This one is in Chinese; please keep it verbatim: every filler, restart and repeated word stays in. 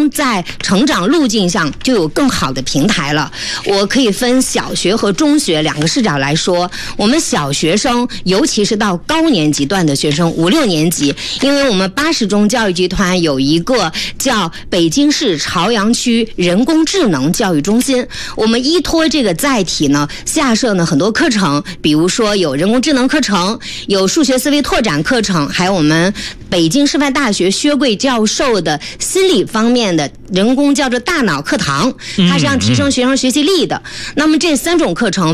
生在成长路径上就有更好的平台了。我可以分小学和中学两个视角来说，我们小学生，尤其是到高年级段的学生，五六年级，因为我们八十中教育集团有一个叫北京市朝阳区人工智能教育中心，我们依托这个载体呢，下设呢很多课程，比如说有人工智能课程，有数学思维拓展课程，还有我们北京师范大学薛贵教授的心理方面的人工叫做大脑课堂，它是让提升学生学习力的。那么这三种课程